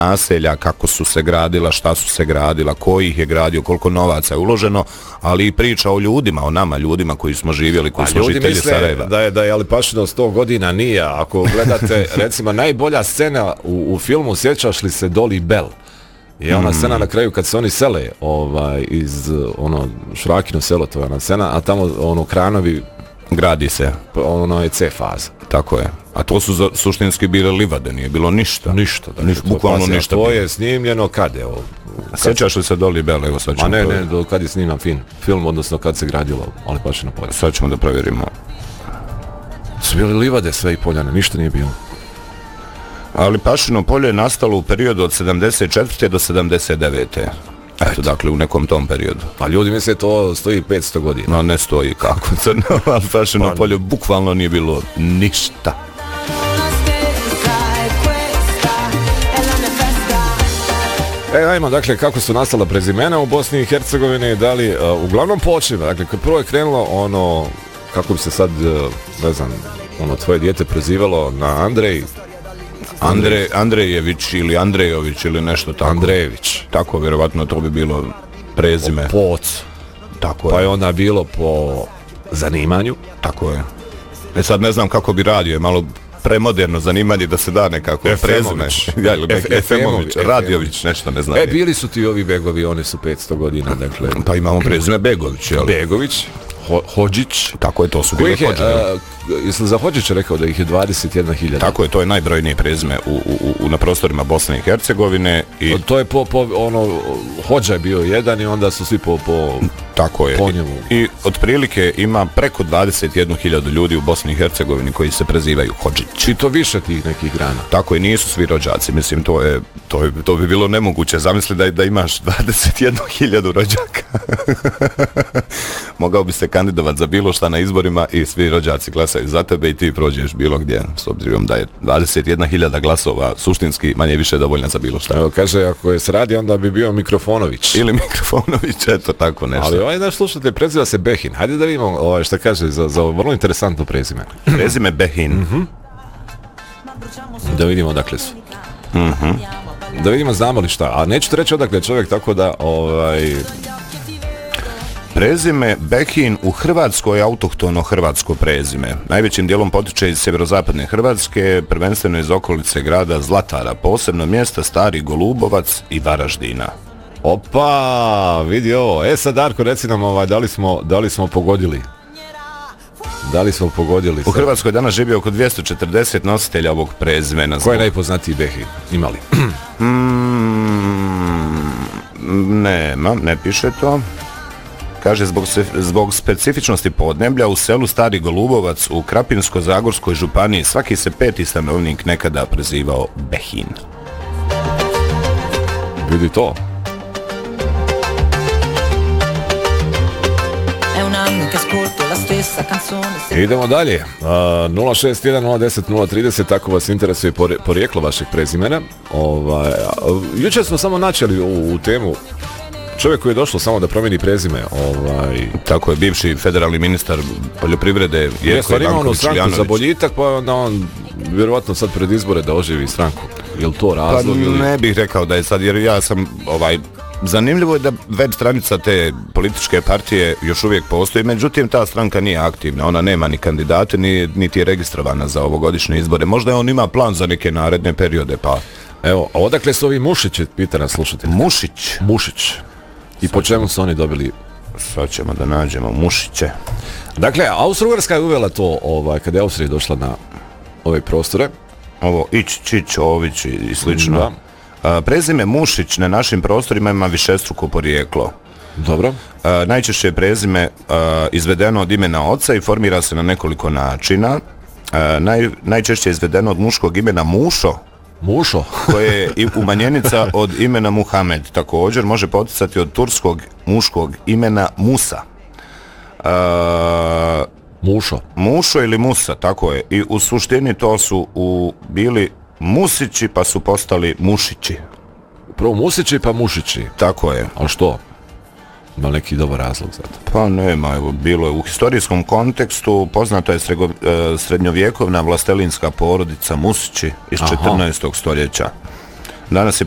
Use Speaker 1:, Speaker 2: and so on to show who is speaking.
Speaker 1: naselja, kako su se gradila, šta su se gradila, ko ih je gradio, koliko novaca je uloženo, ali i priča o ljudima, o nama ljudima koji smo živjeli, koji smo žitelji Sarajeva.
Speaker 2: Da je Alipašino 100 godina nije. Ako gledate, recimo, najbolja scena u filmu, sjećaš li se Dolly Bell? Je ona scena na kraju kad se oni sele iz Šrakino selo, to je ona scena, a tamo kranovi
Speaker 1: gradi se.
Speaker 2: Ono je C faza.
Speaker 1: Tako je. A to su suštinski bile livade, nije bilo ništa.
Speaker 2: Ništa.
Speaker 1: Bukvalno ništa.
Speaker 2: To je snimljeno kad je ovo?
Speaker 1: Sjećaš li se Dolly Bell? Evo sad ćemo
Speaker 2: ne, kad je sniman film, odnosno kad se gradilo Alipašino polje.
Speaker 1: Sad ćemo da provjerimo.
Speaker 2: Su bili livade sve i poljane, ništa nije bilo.
Speaker 1: Alipašino polje je nastalo u periodu od 74. do 79. Eto, dakle, u nekom tom periodu.
Speaker 2: Pa ljudi misle to stoji 500 godina.
Speaker 1: No, ne stoji kako. Alipašino polje bukvalno nije bilo ništa.
Speaker 2: Ajmo, dakle, kako su nastala prezimena u Bosni i Hercegovini, da li, uglavnom počinjemo, dakle, prvo je krenulo kako bi se sad, ne znam, tvoje dijete prezivalo na
Speaker 1: Andrejević ili Andrejović ili nešto tako.
Speaker 2: Andrejević.
Speaker 1: Tako, vjerovatno to bi bilo prezime.
Speaker 2: Poc.
Speaker 1: Tako
Speaker 2: pa
Speaker 1: je.
Speaker 2: Je onda bilo po zanimanju.
Speaker 1: Tako je. Sad ne znam kako bi radio, je malo premoderno zanimanje da se da nekako prezime. Efemović, Radiović, nešto ne znam.
Speaker 2: Bili su ti ovi Begovi, oni su 500 godina, dakle.
Speaker 1: Pa imamo prezime Begović, jel?
Speaker 2: Begović. Hođić.
Speaker 1: Tako je, to su bili Hođe.
Speaker 2: Jesi li za Hođića rekao da ih je 21.000?
Speaker 1: Tako je, to je najbrojnije prezime na prostorima Bosne i Hercegovine.
Speaker 2: To je Hođa je bio jedan i onda su svi po
Speaker 1: tako je.
Speaker 2: Njemu.
Speaker 1: I otprilike ima preko 21.000 ljudi u Bosni i Hercegovini koji se prezivaju Hođić.
Speaker 2: I to više tih nekih grana.
Speaker 1: Tako je, nisu svi rođaci. Mislim, to bi bilo nemoguće. Zamisli da imaš 21.000 rođaka. Mogao bi se kandidovat za bilo šta na izborima i svi rođaci glasaju za tebe i ti prođeš bilo gdje, s obzirom da je 21.000 glasova suštinski manje više dovoljna za bilo šta.
Speaker 2: Evo, kaže, ako je se radi, onda bi bio Mikrofonović.
Speaker 1: Ili Mikrofonović, eto tako nešto.
Speaker 2: Ali naš slušatelj preziva se Behin. Hajde da vidimo šta kaže za vrlo interesantno prezime.
Speaker 1: Prezime Behin.
Speaker 2: Da vidimo odakle su. Da vidimo znamo li šta. A neću ti reći odakle čovjek, tako da
Speaker 1: prezime Behin u Hrvatskoj je autohtono hrvatsko prezime. Najvećim dijelom potiče iz sjeverozapadne Hrvatske, prvenstveno iz okolice grada Zlatara, posebno mjesta Stari Golubovac i Varaždina.
Speaker 2: Opa, vidi ovo. Sad Darko, reci nam da li smo pogodili? Da li smo pogodili?
Speaker 1: U Hrvatskoj danas živi oko 240 nositelja ovog prezimena.
Speaker 2: Ko je najpoznatiji Behin? Imali?
Speaker 1: Nema, ne piše to. Kaže, zbog specifičnosti podneblja u selu Stari Golubovac u Krapinsko-Zagorskoj županiji svaki se 5. stanovnik nekada prezivao Behin.
Speaker 2: Vidi to. Idemo dalje. 061-010-030, tako vas interesuje porijeklo vašeg prezimena. Jučer smo samo načeli u temu čovjek koji je došlo samo da promijeni prezime.
Speaker 1: Tako je, bivši federalni ministar poljoprivrede Jelko Ivanković
Speaker 2: stranku za boljitak, pa onda on vjerovatno sad pred izbore da oživi stranku. Je li to razlog?
Speaker 1: Pa ne bih rekao da je sad, jer ja sam zanimljivo je da web stranica te političke partije još uvijek postoji, međutim ta stranka nije aktivna, ona nema ni kandidate, niti je registrovana za ovogodišnje izbore. Možda on ima plan za neke naredne periode, pa...
Speaker 2: Evo, a odakle su ovi Mušići, pita nas slušatelj? Mušić. I po čemu su oni dobili?
Speaker 1: Sad ćemo da nađemo Mušiće.
Speaker 2: Dakle, Austro-Ugarska je uvela to, kada je Austrija došla na ove prostore.
Speaker 1: Ovo Čić, Ović i slično. Prezime Mušić na našim prostorima ima višestruko porijeklo.
Speaker 2: Dobro.
Speaker 1: Najčešće je prezime izvedeno od imena oca i formira se na nekoliko načina. Najčešće je izvedeno od muškog imena Mušo, koje je umanjenica od imena Muhamed. Također može poticati od turskog muškog imena Musa. Mušo ili Musa, tako je. I u suštini to su bili Musići pa su postali Mušići.
Speaker 2: Prvo Musići pa Mušići.
Speaker 1: Tako je.
Speaker 2: A što? Ima neki dobar razlog za to?
Speaker 1: Pa nema, evo, bilo je u historijskom kontekstu, poznata je srednjovjekovna vlastelinska porodica Musići iz 14. stoljeća. Danas je